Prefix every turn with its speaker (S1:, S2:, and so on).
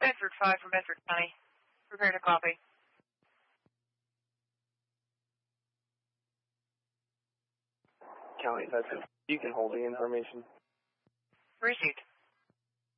S1: Bedford 5 from Bedford County. Prepare to copy.
S2: County, that's it. You can hold the information.
S1: Received.